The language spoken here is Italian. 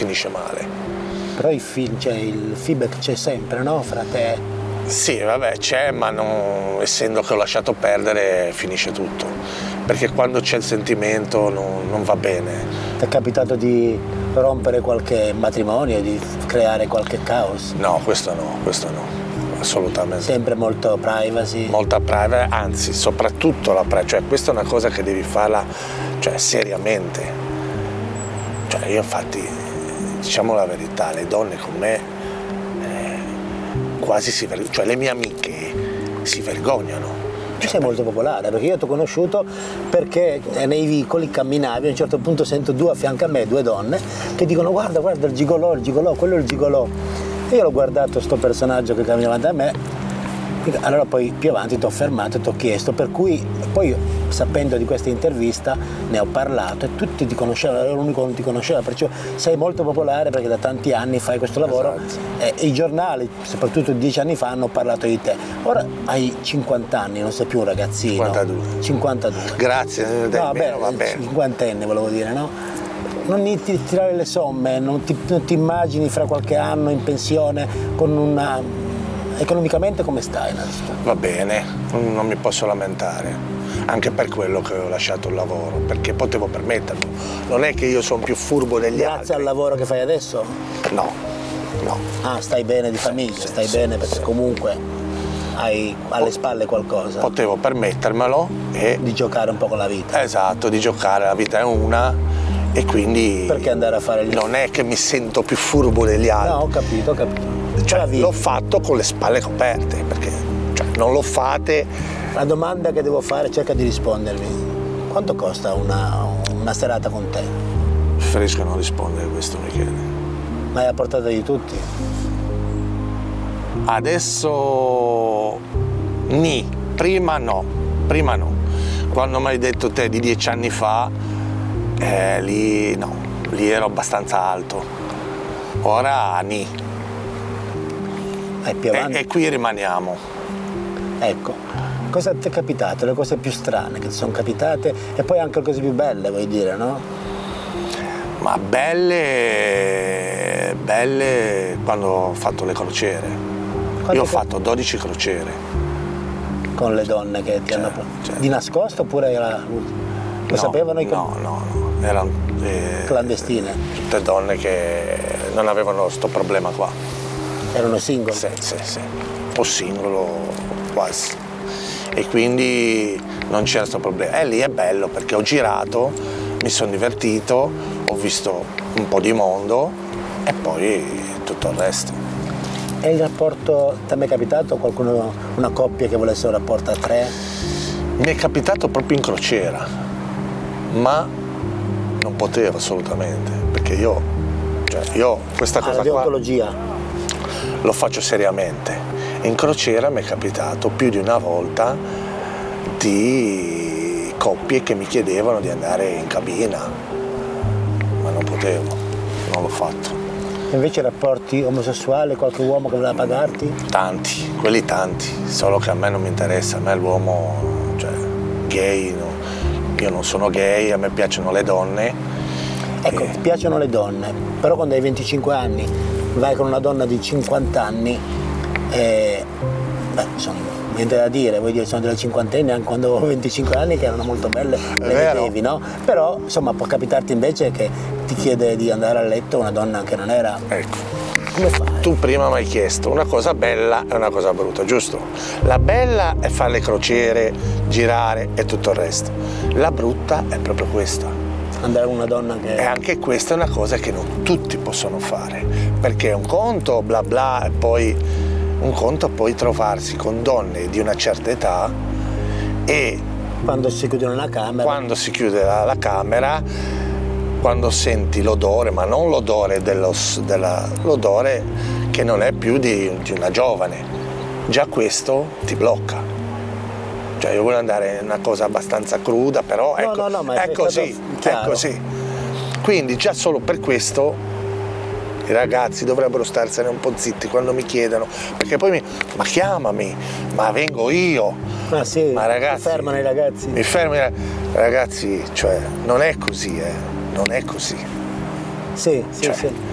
finisce male. Però il feedback c'è sempre, no? Fra te. Sì, vabbè, c'è, ma essendo che ho lasciato perdere finisce tutto, perché quando c'è il sentimento non va bene. Ti è capitato di rompere qualche matrimonio, di creare qualche caos? No, questo no, assolutamente. Sempre molto privacy? Molta privacy, anzi, soprattutto la privacy, cioè questa è una cosa che devi farla, cioè, seriamente. Cioè io infatti, diciamo la verità, le donne con me quasi cioè le mie amiche si vergognano. Tu sei molto popolare, perché io ti ho conosciuto perché nei vicoli camminavi, a un certo punto sento due a fianco a me, due donne, che dicono guarda il gigolò, quello è il gigolò. E io l'ho guardato sto personaggio che cammina davanti a me, allora poi più avanti ti ho fermato e ti ho chiesto, per cui poi sapendo di questa intervista ne ho parlato e tutti ti conoscevano, ero l'unico che non ti conosceva, perciò sei molto popolare perché da tanti anni fai questo lavoro. Esatto. E i giornali, soprattutto 10 anni fa, hanno parlato di te. Ora hai 50 anni, non sei più un ragazzino. 52. Grazie, no, va bene. 50enne volevo dire, no? Non ti tirare le somme, non ti immagini fra qualche anno in pensione con una... Economicamente come stai innanzitutto? Va bene, non mi posso lamentare, anche per quello che ho lasciato il lavoro, perché potevo permetterlo. Non è che io sono più furbo degli altri. Grazie al lavoro che fai adesso? No. Ah, stai bene di famiglia, stai bene perché comunque hai alle spalle qualcosa. Potevo permettermelo e... Di giocare un po' con la vita. Esatto, di giocare, la vita è una e quindi... Perché andare a fare Non è che mi sento più furbo degli altri. No, ho capito. Cioè, l'ho fatto con le spalle coperte, perché non lo fate. La domanda che devo fare, cerca di rispondermi. Quanto costa una serata con te? Preferisco non rispondere a questo, Michele. Ma è a portata di tutti? Adesso prima no. Quando mi hai detto te di 10 anni fa, lì ero abbastanza alto. Ora Più avanti. E qui rimaniamo. Ecco, cosa ti è capitato? Le cose più strane che ti sono capitate e poi anche le cose più belle, vuoi dire, no? Ma belle quando ho fatto le crociere. Io ho fatto 12 crociere. Con le donne che ti hanno... Di nascosto oppure lo sapevano? No, erano clandestine? Tutte donne che non avevano sto problema qua. Erano single? Sì, o singolo quasi. E quindi non c'era questo problema. E lì è bello perché ho girato, mi sono divertito, ho visto un po' di mondo e poi tutto il resto. E il rapporto, ti è mai capitato una coppia che volesse un rapporto a 3? Mi è capitato proprio in crociera, ma non potevo assolutamente, perché io questa cosa qua... La deontologia? Lo faccio seriamente. In crociera mi è capitato più di una volta di coppie che mi chiedevano di andare in cabina, ma non potevo, non l'ho fatto. Invece rapporti omosessuali, qualche uomo che voleva pagarti? Tanti, quelli tanti, solo che a me non mi interessa, a me l'uomo, gay, no. Io non sono gay, a me piacciono le donne. Ecco, ti piacciono le donne, però quando hai 25 anni vai con una donna di 50 anni insomma, niente da dire, vuoi dire, sono delle cinquantenni anche quando avevo 25 anni che erano molto belle, le vedevi, no? Però insomma può capitarti invece che ti chiede di andare a letto una donna che non era... Ecco. Come fai? Tu prima mi hai chiesto una cosa bella e una cosa brutta, giusto? La bella è fare le crociere, girare e tutto il resto. La brutta è proprio questa. Andare con una donna che... E anche questa è una cosa che non tutti possono fare, perché è un conto bla bla e poi un conto poi trovarsi con donne di una certa età e quando si chiude una camera, quando si chiude la camera, quando senti l'odore, ma non l'odore l'odore che non è più di una giovane, già questo ti blocca. Cioè io voglio andare in una cosa abbastanza cruda, però no, ma è così. Quindi già solo per questo i ragazzi dovrebbero starsene un po' zitti quando mi chiedono, perché poi ma chiamami, ma vengo io. Ma sì, ma ragazzi, mi fermano i ragazzi. Ragazzi, cioè non è così, non è così. Sì.